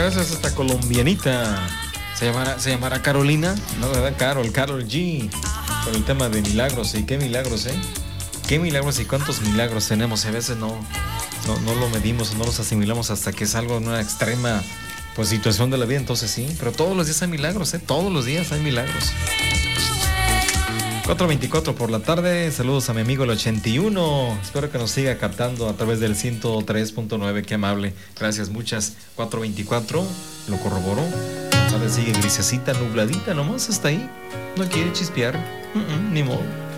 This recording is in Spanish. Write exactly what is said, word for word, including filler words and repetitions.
gracias a esta colombianita. ¿Se llamará, se llamará Carolina? No, ¿verdad? Carol, Carol G. Con el tema de milagros. ¿Y qué milagros, eh? ¿Qué milagros y cuántos milagros tenemos? Y a veces no, no, no lo medimos, no los asimilamos hasta que es algo en una extrema pues, situación de la vida. Entonces sí, pero todos los días hay milagros, ¿eh? Todos los días hay milagros. cuatro veinticuatro por la tarde, saludos a mi amigo el ochenta y uno, espero que nos siga captando a través del ciento tres punto nueve, qué amable, gracias, muchas. Cuatro veinticuatro, lo corroboró, la tarde sigue grisecita, nubladita, nomás hasta ahí, no quiere chispear, uh-uh, ni modo.